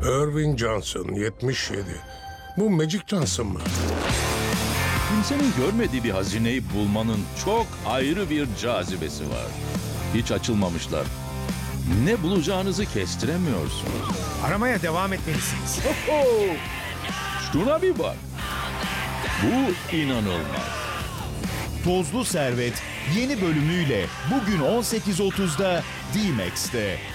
Irving Johnson, 77. Bu Magic Johnson mı? Kimsenin görmediği bir hazineyi bulmanın çok ayrı bir cazibesi var. Hiç açılmamışlar. Ne bulacağınızı kestiremiyorsunuz. Aramaya devam etmelisiniz. Şuna bir bak. Bu inanılmaz. Tozlu Servet yeni bölümüyle bugün 18.30'da D-Max'te.